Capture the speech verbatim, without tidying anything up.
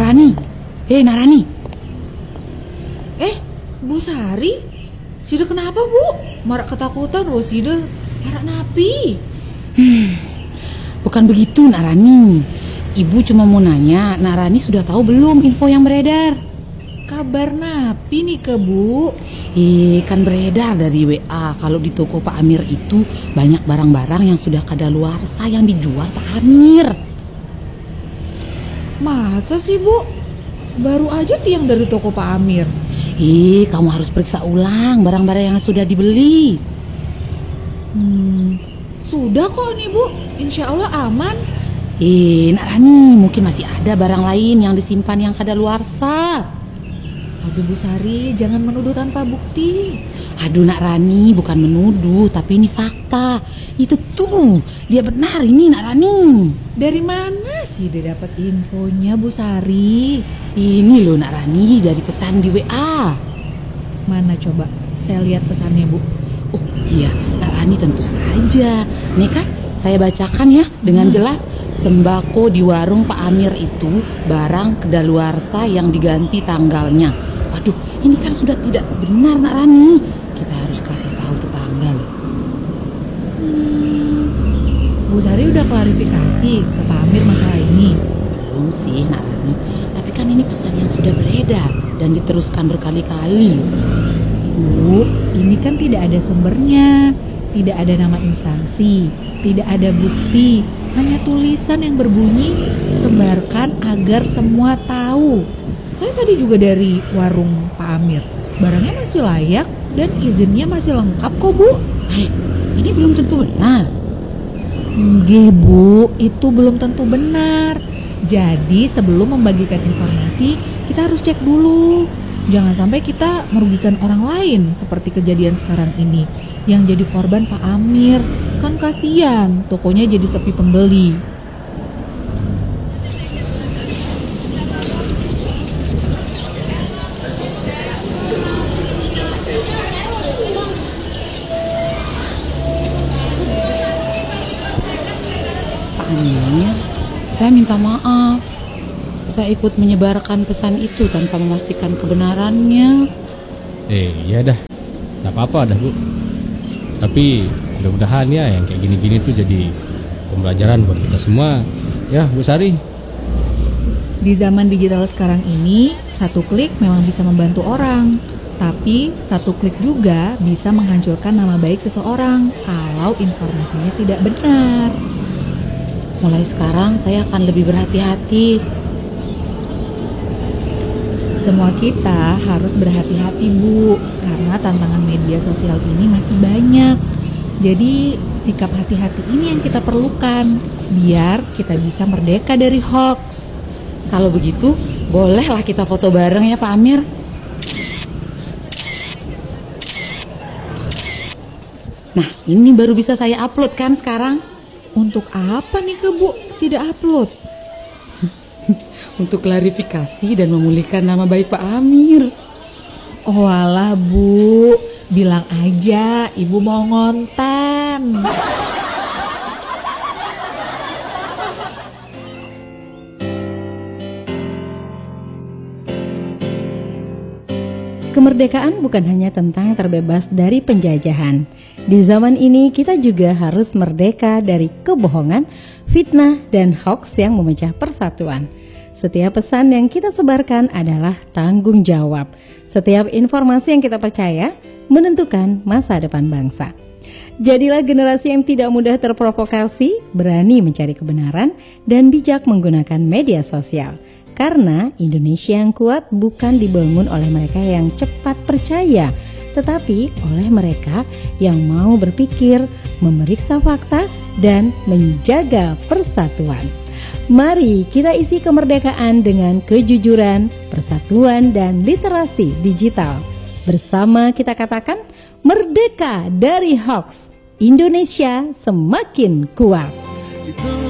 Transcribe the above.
Narani, hei Narani. Eh, Bu Sari, Sida kenapa Bu? Marak ketakutan loh Sida, marak napi. Hmm, bukan begitu Narani. Ibu cuma mau nanya, Narani sudah tahu belum info yang beredar? Kabar napi nih ke Bu? Eh, kan beredar dari W A kalau di toko Pak Amir itu banyak barang-barang yang sudah kadaluarsa yang dijual Pak Amir. Masa sih Bu? Baru aja tiang dari toko Pak Amir. Eh, kamu harus periksa ulang barang-barang yang sudah dibeli. Hmm, sudah kok nih Bu, insya Allah aman. Eh, Narani, mungkin masih ada barang lain yang disimpan yang kadaluarsa. Aduh Bu Sari, jangan menuduh tanpa bukti. Aduh Nak Rani, bukan menuduh, tapi ini fakta. Itu tuh, dia benar ini Nak Rani. Dari mana sih dia dapat infonya Bu Sari? Ini loh Nak Rani, dari pesan di W A. Mana coba, saya lihat pesannya Bu. Oh iya, Nak Rani tentu saja. Nih kan, saya bacakan ya dengan hmm. jelas. Sembako di warung Pak Amir itu barang kedaluarsa yang diganti tanggalnya. Waduh, ini kan sudah tidak benar Nak Rani. Kita harus kasih tahu tetangga loh. Hmm, Bu Sari udah klarifikasi ke Pak Amir masalah ini? Belum sih Nak Rani. Tapi kan ini pesan yang sudah beredar dan diteruskan berkali-kali loh. Bu, ini kan tidak ada sumbernya, tidak ada nama instansi, tidak ada bukti, hanya tulisan yang berbunyi sebarkan agar semua tahu. Saya tadi juga dari warung Pak Amir, barangnya masih layak dan izinnya masih lengkap kok Bu. Eh, ini belum tentu benar. Nggih Bu, itu belum tentu benar. Jadi sebelum membagikan informasi, kita harus cek dulu. Jangan sampai kita merugikan orang lain seperti kejadian sekarang ini yang jadi korban Pak Amir. Kan kasihan, tokonya jadi sepi pembeli. Pak Amir, saya minta maaf. Saya ikut menyebarkan pesan itu tanpa memastikan kebenarannya. Eh, iya dah. Gak apa-apa dah Bu. Tapi mudah-mudahan ya yang kayak gini-gini tuh jadi pembelajaran buat kita semua. Ya Bu Sari. Di zaman digital sekarang ini, satu klik memang bisa membantu orang. Tapi satu klik juga bisa menghancurkan nama baik seseorang kalau informasinya tidak benar. Mulai sekarang saya akan lebih berhati-hati. Semua kita harus berhati-hati Bu, karena tantangan media sosial ini masih banyak. Jadi sikap hati-hati ini yang kita perlukan, biar kita bisa merdeka dari hoax. Kalau begitu, bolehlah kita foto bareng ya Pak Amir. Nah, ini baru bisa saya upload kan sekarang. Untuk apa nih ke Bu, Sida upload? Untuk klarifikasi dan memulihkan nama baik Pak Amir. Oh alah Bu, bilang aja Ibu mau ngonten. Kemerdekaan bukan hanya tentang terbebas dari penjajahan. Di zaman ini kita juga harus merdeka dari kebohongan, fitnah, dan hoaks yang memecah persatuan. Setiap pesan yang kita sebarkan adalah tanggung jawab. Setiap informasi yang kita percaya menentukan masa depan bangsa. Jadilah generasi yang tidak mudah terprovokasi, berani mencari kebenaran, dan bijak menggunakan media sosial. Karena Indonesia yang kuat bukan dibangun oleh mereka yang cepat percaya, tetapi oleh mereka yang mau berpikir, memeriksa fakta, dan menjaga persatuan. Mari kita isi kemerdekaan dengan kejujuran, persatuan, dan literasi digital. Bersama kita katakan, merdeka dari hoax, Indonesia semakin kuat.